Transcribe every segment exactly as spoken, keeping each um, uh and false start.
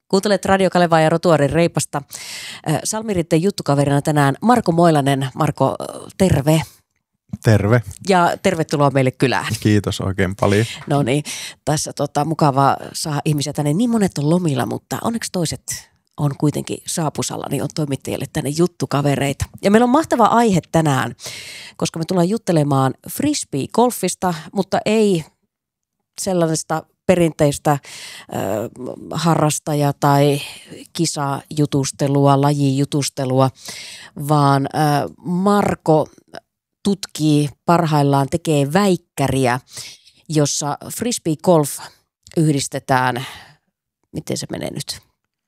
Kuuntelet Radio Kalevaa ja Rotuarin Reipasta. Salmiritten juttukaverina tänään Marko Moilanen. Marko, terve. Terve. Ja tervetuloa meille kylään. Kiitos oikein paljon. No niin, tässä tota, mukava saada ihmisiä tänne. Niin monet on lomilla, mutta onneksi toiset on kuitenkin saapusalla, niin on toimittajille tänne juttukavereita. Ja meillä on mahtava aihe tänään, koska me tullaan juttelemaan frisbee-golfista, mutta ei sellaisesta perinteistä äh, harrastaja- tai kisajutustelua, lajijutustelua, vaan äh, Marko tutkii parhaillaan, tekee väikkäriä, jossa frisbee-golf yhdistetään, miten se menee nyt?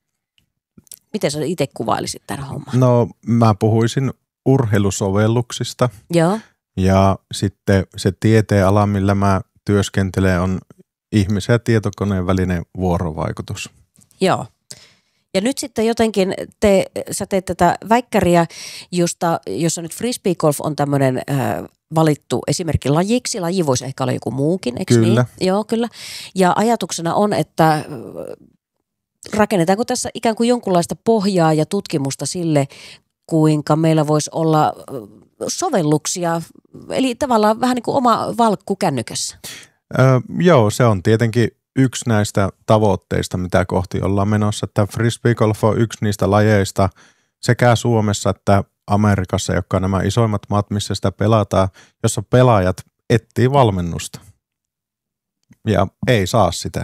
Miten sä itse kuvailisit tämän homman? No mä puhuisin urheilusovelluksista. Joo. Ja sitten se tieteenala, millä mä työskentelen, on ihmisen ja tietokoneen välinen vuorovaikutus. Joo. Ja nyt sitten jotenkin te, sä teet tätä väikkäriä, josta, jossa nyt frisbee-golf on tämmöinen äh, valittu esimerkki lajiksi. Laji voisi ehkä olla joku muukin, eikö Kyllä. niin? Joo, kyllä. Ja ajatuksena on, että äh, rakennetaanko tässä ikään kuin jonkunlaista pohjaa ja tutkimusta sille, kuinka meillä voisi olla äh, sovelluksia, eli tavallaan vähän niin kuin oma valkku kännykässä. Öö, joo, se on tietenkin yksi näistä tavoitteista, mitä kohti ollaan menossa, että frisbee-golf on yksi niistä lajeista sekä Suomessa että Amerikassa, jotka on nämä isoimmat maat, missä sitä pelataan, jossa pelaajat etsii valmennusta ja ei saa sitä.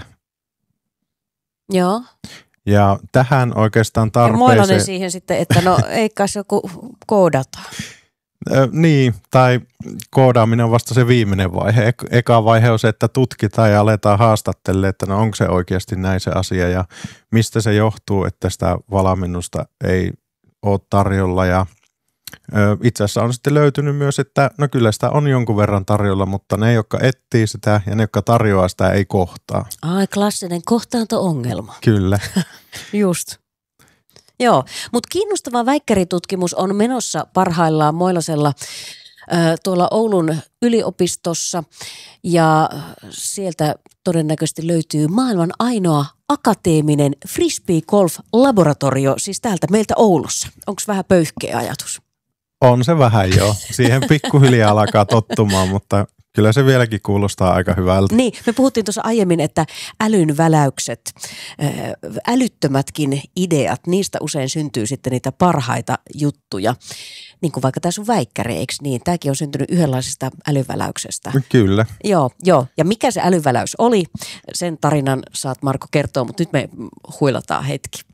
Joo. Ja tähän oikeastaan tarpeeseen... Ja Moilanen siihen sitten, että no ei kai se joku koodata. Ö, niin, tai koodaaminen on vasta se viimeinen vaihe. E- eka vaihe on se, että tutkitaan ja aletaan haastattelemaan, että no onko se oikeasti näin se asia ja mistä se johtuu, että sitä valmennusta ei ole tarjolla. Ja ö, itse asiassa on sitten löytynyt myös, että no kyllä sitä on jonkun verran tarjolla, mutta ne, jotka etsii sitä ja ne, jotka tarjoaa sitä, ei kohtaa. Ai, klassinen kohtaanto-ongelma. Kyllä. Just. Joo, mutta kiinnostava väikkäritutkimus on menossa parhaillaan Moilasella äh, tuolla Oulun yliopistossa ja sieltä todennäköisesti löytyy maailman ainoa akateeminen frisbee-golf-laboratorio, siis täältä meiltä Oulussa. Onko vähän pöyhkeä ajatus? On se vähän jo. Siihen pikkuhiljaa alkaa tottumaan, mutta kyllä se vieläkin kuulostaa aika hyvältä. Niin, me puhuttiin tuossa aiemmin, että älyn väläykset, älyttömätkin ideat, niistä usein syntyy sitten niitä parhaita juttuja. Niin kuin vaikka tämä sun väikkäri, eikö niin? Tämäkin on syntynyt yhdenlaisesta älyväläyksestä. Kyllä. Joo, joo. Ja mikä se älyväläys oli, sen tarinan saat Marko kertoa, mutta nyt me huilataan hetki.